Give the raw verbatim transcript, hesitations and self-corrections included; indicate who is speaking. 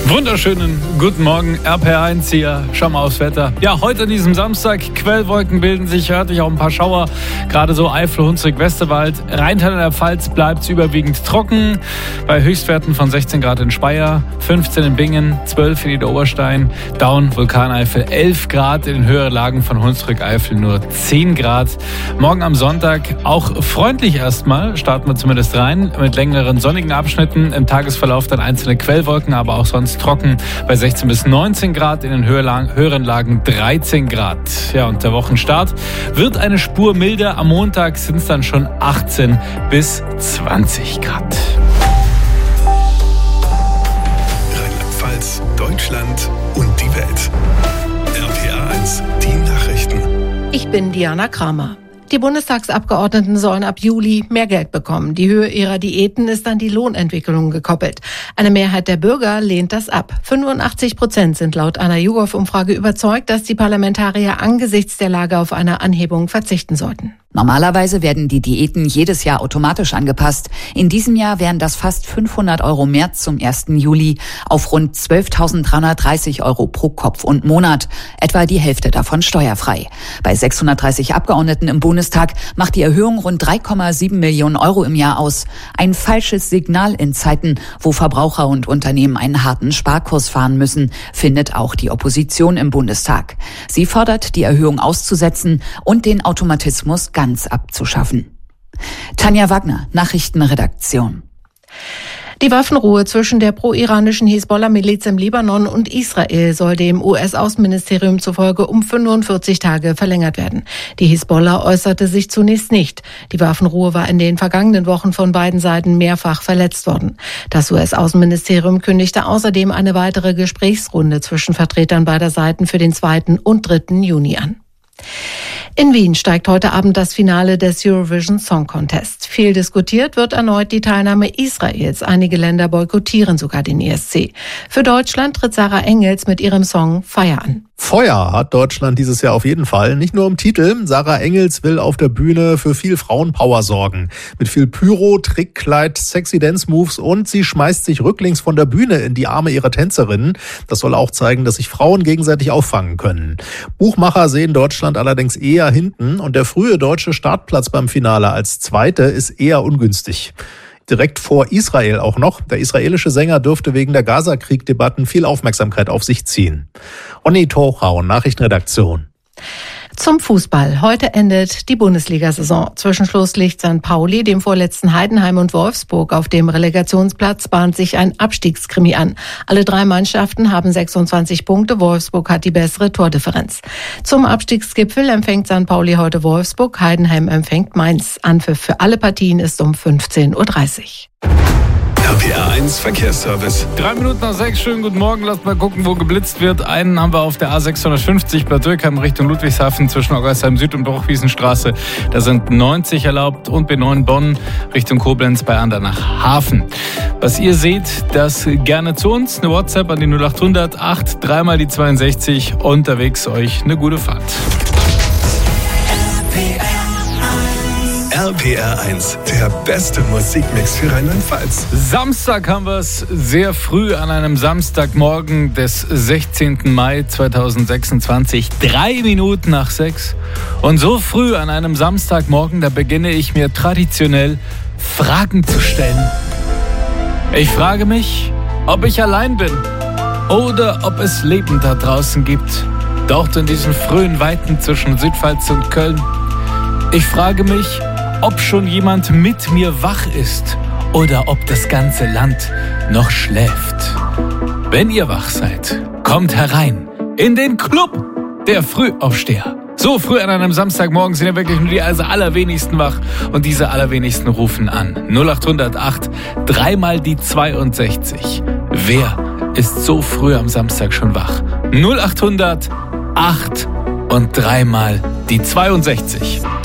Speaker 1: Wunderschönen guten Morgen, R P R eins hier. Schau mal aufs Wetter. Ja, heute an diesem Samstag, Quellwolken bilden sich, örtlich auch ein paar Schauer. Gerade so Eifel, Hunsrück, Westerwald. Rheintal in der Pfalz bleibt es überwiegend trocken. Bei Höchstwerten von sechzehn Grad in Speyer, fünfzehn in Bingen, zwölf in Niederoberstein, Daun, Vulkaneifel, elf Grad. In den höheren Lagen von Hunsrück, Eifel nur zehn Grad. Morgen am Sonntag auch freundlich erstmal. Starten wir zumindest rein mit längeren sonnigen Abschnitten. Im Tagesverlauf dann einzelne Quellwolken, aber auch sonst trocken bei sechzehn bis neunzehn Grad, in den höheren Lagen dreizehn Grad. Ja, und der Wochenstart wird eine Spur milder. Am Montag sind es dann schon achtzehn bis zwanzig Grad.
Speaker 2: Rheinland-Pfalz, Deutschland und die Welt. R P R eins, die Nachrichten.
Speaker 3: Ich bin Diana Kramer. Die Bundestagsabgeordneten sollen ab Juli mehr Geld bekommen. Die Höhe ihrer Diäten ist an die Lohnentwicklung gekoppelt. Eine Mehrheit der Bürger lehnt das ab. fünfundachtzig Prozent sind laut einer YouGov-Umfrage überzeugt, dass die Parlamentarier angesichts der Lage auf eine Anhebung verzichten sollten.
Speaker 4: Normalerweise werden die Diäten jedes Jahr automatisch angepasst. In diesem Jahr wären das fast fünfhundert Euro mehr zum ersten Juli auf rund zwölftausenddreihundertdreißig Euro pro Kopf und Monat. Etwa die Hälfte davon steuerfrei. Bei sechshundertdreißig Abgeordneten im Bundestag macht die Erhöhung rund drei Komma sieben Millionen Euro im Jahr aus. Ein falsches Signal in Zeiten, wo Verbraucher und Unternehmen einen harten Sparkurs fahren müssen, findet auch die Opposition im Bundestag. Sie fordert, die Erhöhung auszusetzen und den Automatismus ganz abzuschaffen. Tanja Wagner, Nachrichtenredaktion.
Speaker 3: Die Waffenruhe zwischen der pro-iranischen Hisbollah-Miliz im Libanon und Israel soll dem U S-Außenministerium zufolge um fünfundvierzig Tage verlängert werden. Die Hisbollah äußerte sich zunächst nicht. Die Waffenruhe war in den vergangenen Wochen von beiden Seiten mehrfach verletzt worden. Das U S-Außenministerium kündigte außerdem eine weitere Gesprächsrunde zwischen Vertretern beider Seiten für den zweiten und dritten Juni an. In Wien steigt heute Abend das Finale des Eurovision Song Contest. Viel diskutiert wird erneut die Teilnahme Israels. Einige Länder boykottieren sogar den E S C. Für Deutschland tritt Sarah Engels mit ihrem Song Feuer an.
Speaker 5: Feuer hat Deutschland dieses Jahr auf jeden Fall. Nicht nur im Titel. Sarah Engels will auf der Bühne für viel Frauenpower sorgen. Mit viel Pyro, Trickkleid, sexy Dance-Moves und sie schmeißt sich rücklings von der Bühne in die Arme ihrer Tänzerinnen. Das soll auch zeigen, dass sich Frauen gegenseitig auffangen können. Buchmacher sehen Deutschland allerdings eher hinten und der frühe deutsche Startplatz beim Finale als Zweite ist eher ungünstig. Direkt vor Israel auch noch. Der israelische Sänger dürfte wegen der Gaza-Krieg-Debatten viel Aufmerksamkeit auf sich ziehen. Onni Tochau, Nachrichtenredaktion.
Speaker 3: Zum Fußball. Heute endet die Bundesliga-Saison. Zwischenschluss liegt Sankt Pauli, dem vorletzten Heidenheim und Wolfsburg. Auf dem Relegationsplatz bahnt sich ein Abstiegskrimi an. Alle drei Mannschaften haben sechsundzwanzig Punkte. Wolfsburg hat die bessere Tordifferenz. Zum Abstiegsgipfel empfängt Sankt Pauli heute Wolfsburg. Heidenheim empfängt Mainz. Anpfiff für alle Partien ist um fünfzehn Uhr dreißig.
Speaker 2: R P R eins Verkehrsservice.
Speaker 1: Drei Minuten nach sechs, schönen guten Morgen. Lasst mal gucken, wo geblitzt wird. Einen haben wir auf der A sechshundertfünfzig bei Dürkheim Richtung Ludwigshafen zwischen Oggersheim Süd und Bruchwiesenstraße. Da sind neunzig erlaubt und B neun Bonn Richtung Koblenz bei Andernach Hafen. Was ihr seht, das gerne zu uns. Eine WhatsApp an die null acht hundert acht, dreimal die zweiundsechzig. Unterwegs euch eine gute Fahrt.
Speaker 2: R P R eins, der beste Musikmix für Rheinland-Pfalz.
Speaker 1: Samstag haben wir es sehr früh an einem Samstagmorgen des sechzehnten Mai zweitausendsechsundzwanzig, drei Minuten nach sechs. Und so früh an einem Samstagmorgen, da beginne ich mir traditionell Fragen zu stellen. Ich frage mich, ob ich allein bin oder ob es Leben da draußen gibt, dort in diesen frühen Weiten zwischen Südpfalz und Köln. Ich frage mich, ob schon jemand mit mir wach ist oder ob das ganze Land noch schläft. Wenn ihr wach seid, kommt herein in den Club der Frühaufsteher. So früh an einem Samstagmorgen sind ja wirklich nur die also allerwenigsten wach und diese allerwenigsten rufen an. null acht hundert acht, dreimal die zweiundsechzig. Wer ist so früh am Samstag schon wach? null acht hundert acht und dreimal die zweiundsechzig.